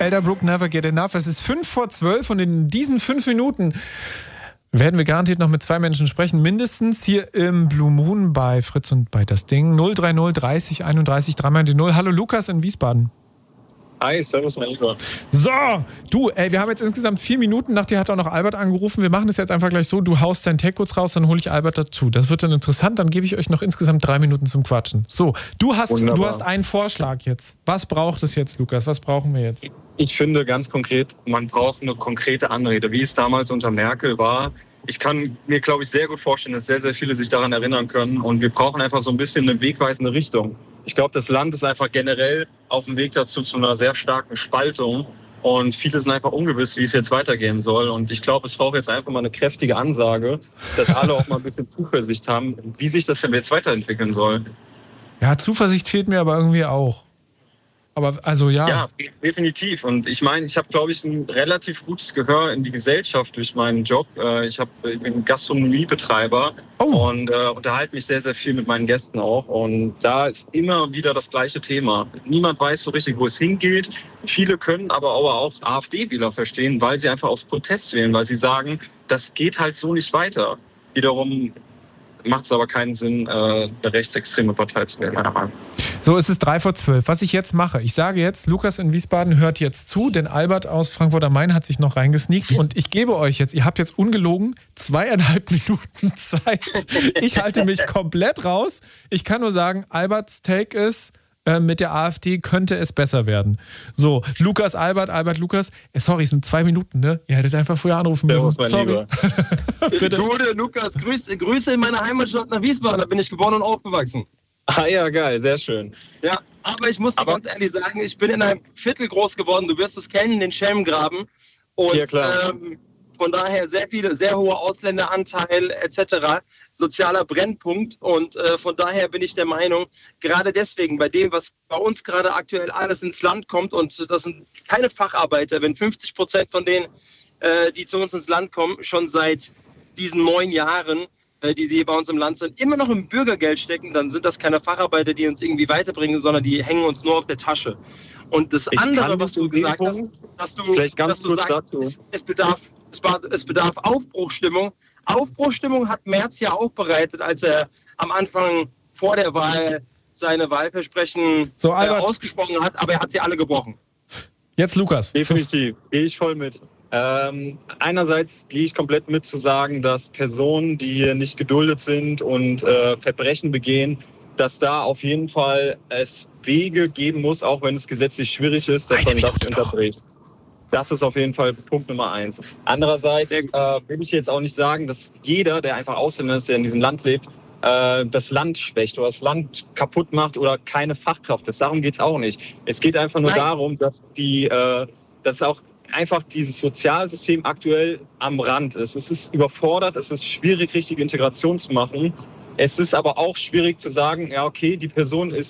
Elderbrook, Never Get Enough. Es ist 11:55 und in diesen 5 Minuten werden wir garantiert noch mit 2 Menschen sprechen, mindestens hier im Blue Moon bei Fritz und bei Das Ding. 030 30 31 3 die 0. Hallo Lukas in Wiesbaden. Hi, servus mein Lieber. So, du, wir haben jetzt insgesamt 4 Minuten. Nach dir hat auch noch Albert angerufen. Wir machen das jetzt einfach gleich so, du haust deinen Tag kurz raus, dann hole ich Albert dazu. Das wird dann interessant, dann gebe ich euch noch insgesamt 3 Minuten zum Quatschen. So, du hast einen Vorschlag jetzt. Was braucht es jetzt, Lukas? Was brauchen wir jetzt? Ich finde ganz konkret, man braucht eine konkrete Anrede, wie es damals unter Merkel war. Ich kann mir, glaube ich, sehr gut vorstellen, dass sehr, sehr viele sich daran erinnern können. Und wir brauchen einfach so ein bisschen eine wegweisende Richtung. Ich glaube, das Land ist einfach generell auf dem Weg dazu zu einer sehr starken Spaltung. Und viele sind einfach ungewiss, wie es jetzt weitergehen soll. Und ich glaube, es braucht jetzt einfach mal eine kräftige Ansage, dass alle auch mal ein bisschen Zuversicht haben, wie sich das denn jetzt weiterentwickeln soll. Ja, Zuversicht fehlt mir aber irgendwie auch. Aber also ja. Ja, definitiv. Und ich meine, ich habe, glaube ich, ein relativ gutes Gehör in die Gesellschaft durch meinen Job. Ich bin Gastronomiebetreiber und unterhalte mich sehr, sehr viel mit meinen Gästen auch. Und da ist immer wieder das gleiche Thema. Niemand weiß so richtig, wo es hingeht. Viele können aber auch AfD-Wähler verstehen, weil sie einfach aus Protest wählen, weil sie sagen, das geht halt so nicht weiter. Wiederum macht es aber keinen Sinn, eine rechtsextreme Partei zu wählen, meiner Meinung nach. So, es ist 11:55. Was ich jetzt mache, ich sage jetzt, Lukas in Wiesbaden hört jetzt zu, denn Albert aus Frankfurt am Main hat sich noch reingesneakt und ich gebe euch jetzt, ihr habt jetzt ungelogen 2,5 Minuten Zeit. Ich halte mich komplett raus. Ich kann nur sagen, Alberts Take ist, mit der AfD könnte es besser werden. So, Lukas, Albert, Lukas. Sorry, es sind 2 Minuten, ne? Ihr hättet einfach früher anrufen müssen. Sorry. Bitte. Gute, Lukas, Grüße in meine Heimatstadt nach Wiesbaden. Da bin ich geboren und aufgewachsen. Ah ja, geil, sehr schön. Ja, aber ich muss dir ganz ehrlich sagen, ich bin in einem Viertel groß geworden. Du wirst es kennen, den Schelmgraben. Und ja, klar. Von daher sehr hoher Ausländeranteil etc., sozialer Brennpunkt. Und von daher bin ich der Meinung, gerade deswegen, bei dem, was bei uns gerade aktuell alles ins Land kommt, und das sind keine Facharbeiter, wenn 50% von denen, die zu uns ins Land kommen, schon seit diesen 9 Jahren, die hier bei uns im Land sind, immer noch im Bürgergeld stecken, dann sind das keine Facharbeiter, die uns irgendwie weiterbringen, sondern die hängen uns nur auf der Tasche. Und das andere, was du gesagt hast, dass du sagst, es bedarf Aufbruchstimmung. Aufbruchstimmung hat Merz ja auch bereitet, als er am Anfang vor der Wahl seine Wahlversprechen ausgesprochen hat, aber er hat sie alle gebrochen. Jetzt Lukas. Definitiv, gehe ich voll mit. Einerseits gehe ich komplett mit zu sagen, dass Personen, die hier nicht geduldet sind und Verbrechen begehen, dass da auf jeden Fall es Wege geben muss, auch wenn es gesetzlich schwierig ist, dass man das unterbricht. Das ist auf jeden Fall Punkt Nummer 1. Andererseits will ich jetzt auch nicht sagen, dass jeder, der einfach Ausländer ist, der in diesem Land lebt, das Land schwächt oder das Land kaputt macht oder keine Fachkraft ist. Darum geht es auch nicht. Es geht einfach nur darum, dass auch einfach dieses Sozialsystem aktuell am Rand ist. Es ist überfordert, es ist schwierig, richtige Integration zu machen. Es ist aber auch schwierig zu sagen, ja okay, die Person ist